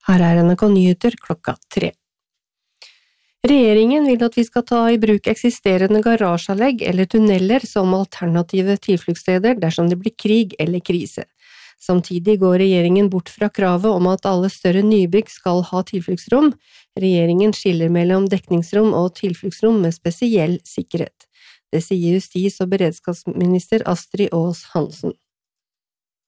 Her NRK Nyheter klokka 3. Regjeringen vil at vi skal ta i bruk eksisterende garasjeanlegg eller tunneler som alternative tilfluktssteder dersom det blir krig eller krise. Samtidig går regjeringen bort fra kravet om at alle større nybygg skal ha tilfluktsrom. Regjeringen skiller mellom dekningsrom og tilfluktsrom med spesiell sikkerhet. Det sier justis- og beredskapsminister Astrid Aas Hansen.